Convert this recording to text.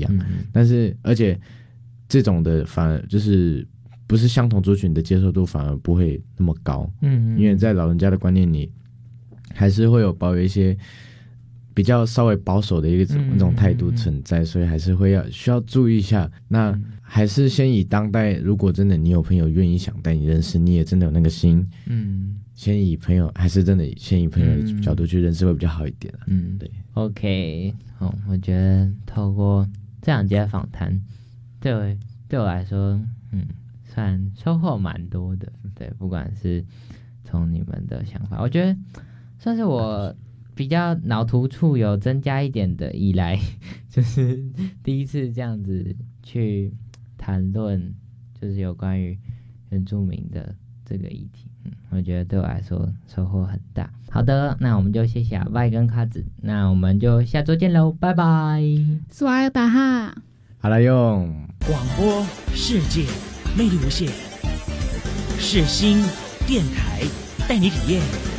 样。但是而且这种的反而就是不是相同族群的接受度反而不会那么高，因为在老人家的观念里还是会有保有一些比较稍微保守的一种态度存在，所以还是需要注意一下。那还是先以当代，如果真的你有朋友愿意想带你认识，你也真的有那个心，先以朋友还是真的先以朋友的角度去认识会比较好一点。对 ，OK， 我觉得透过这两节访谈，对我来说，算收获蛮多的。对，不管是从你们的想法，我觉得算是我比较脑突触有增加一点的以来，就是第一次这样子去谈论，就是有关于原住民的这个议题。我觉得对我来说收获很大。好的，那我们就谢谢阿拜跟卡子，那我们就下周见喽，拜拜。 斯瓦尔达哈， 好来用广播世界魅力无限，世新电台带你体验。